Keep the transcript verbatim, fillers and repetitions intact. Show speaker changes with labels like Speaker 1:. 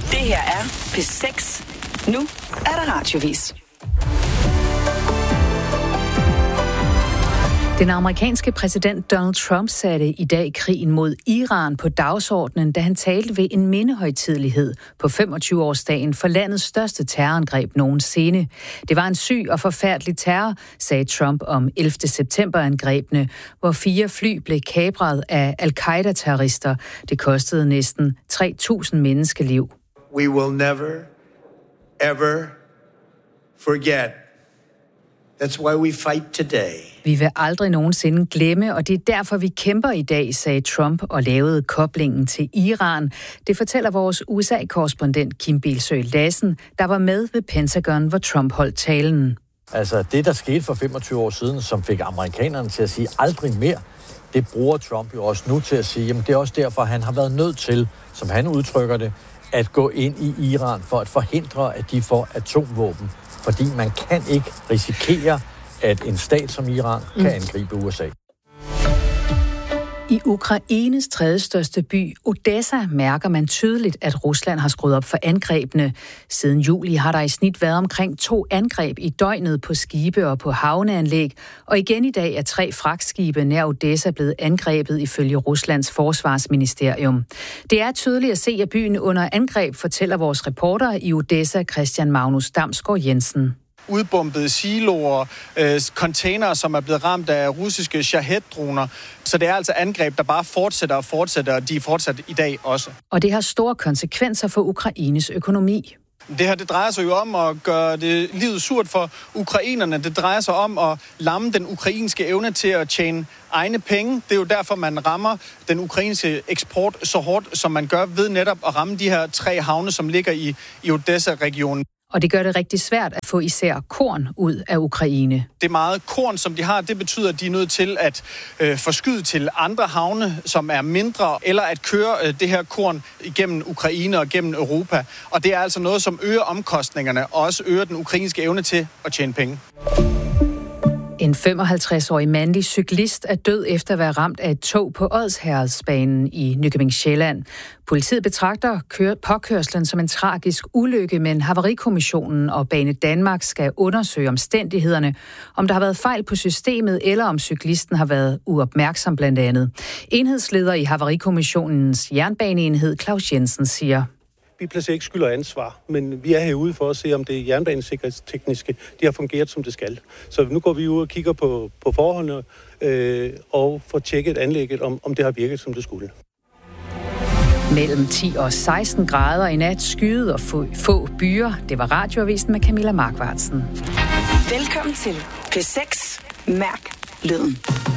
Speaker 1: Det her er P seks. Nu er der radiovis.
Speaker 2: Den amerikanske præsident Donald Trump satte i dag krigen mod Iran på dagsordenen, da han talte ved en mindehøjtidelighed på femogtyve-årsdagen for landets største terrorangreb nogensinde. Det var en syg og forfærdelig terror, sagde Trump om ellevte september-angrebene, hvor fire fly blev kapret af al-Qaida-terrorister. Det kostede næsten tre tusind menneskeliv.
Speaker 3: We will never, ever forget. That's why we fight today.
Speaker 2: Vi vil aldrig nogensinde glemme, og det er derfor, vi kæmper i dag, sagde Trump og lavede koblingen til Iran. Det fortæller vores U S A-korrespondent Kim Bilsøe Lassen, der var med ved Pentagon, hvor Trump holdt talen.
Speaker 4: Altså det, der skete for femogtyve år siden, som fik amerikanerne til at sige aldrig mere, det bruger Trump jo også nu til at sige, jamen det er også derfor, han har været nødt til, som han udtrykker det, at gå ind i Iran for at forhindre, at de får atomvåben. Fordi man kan ikke risikere, at en stat som Iran kan angribe U S A.
Speaker 2: I Ukraines tredje største by, Odessa, mærker man tydeligt, at Rusland har skruet op for angrebene. Siden juli har der i snit været omkring to angreb i døgnet på skibe og på havneanlæg, og igen i dag er tre fragtskibe nær Odessa blevet angrebet ifølge Ruslands forsvarsministerium. Det er tydeligt at se, at byen under angreb, fortæller vores reporter i Odessa, Christian Magnus Damsgaard Jensen.
Speaker 5: Udbombede siloer, øh, containere, som er blevet ramt af russiske Shahed-droner. Så det er altså angreb, der bare fortsætter og fortsætter, og de er fortsat i dag også.
Speaker 2: Og det har store konsekvenser for Ukraines økonomi.
Speaker 5: Det her, det drejer sig jo om at gøre det livet surt for ukrainerne. Det drejer sig om at lamme den ukrainske evne til at tjene egne penge. Det er jo derfor, man rammer den ukrainske eksport så hårdt, som man gør ved netop at ramme de her tre havne, som ligger i, i Odessa-regionen.
Speaker 2: Og det gør det rigtig svært at få især korn ud af Ukraine.
Speaker 5: Det meget korn, som de har, det betyder, at de er nødt til at øh, forskyde til andre havne, som er mindre, eller at køre øh, det her korn igennem Ukraine og gennem Europa. Og det er altså noget, som øger omkostningerne, og også øger den ukrainske evne til at tjene penge.
Speaker 2: En femoghalvtreds-årig mandlig cyklist er død efter at være ramt af et tog på Odsherredsbanen i Nykøbing Sjælland. Politiet betragter påkørslen som en tragisk ulykke, men Havarikommissionen og Bane Danmark skal undersøge omstændighederne, om der har været fejl på systemet, eller om cyklisten har været uopmærksom blandt andet. Enhedsleder i Havarikommissionens jernbaneenhed, Claus Jensen, siger:
Speaker 6: Vi placerer ikke skyld og ansvar, men vi er herude for at se, om det jernbanesikkerhedstekniske de har fungeret, som det skal. Så nu går vi ud og kigger på, på forholdene øh, og får tjekket anlægget, om, om det har virket, som det skulle.
Speaker 2: Mellem ti og seksten grader i nat, skyet og få, få byer. Det var Radioavisen med Camilla Markvartsen.
Speaker 1: Velkommen til P seks. Mærk lyden.